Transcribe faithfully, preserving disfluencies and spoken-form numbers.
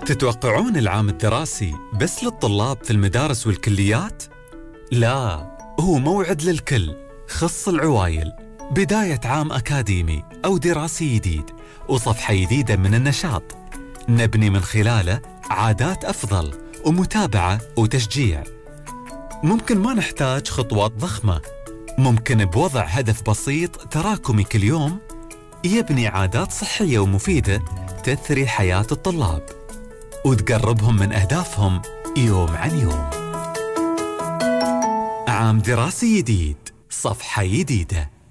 تتوقعون العام الدراسي بس للطلاب في المدارس والكليات؟ لا، هو موعد للكل. خص العوايل، بداية عام أكاديمي أو دراسي جديد وصفحة جديدة من النشاط نبني من خلاله عادات أفضل ومتابعة وتشجيع. ممكن ما نحتاج خطوات ضخمة، ممكن بوضع هدف بسيط تراكمي كل يوم يبني عادات صحية ومفيدة تثري حياة الطلاب وتقربهم من أهدافهم يوم عن يوم. عام دراسي جديد، صفحة جديدة.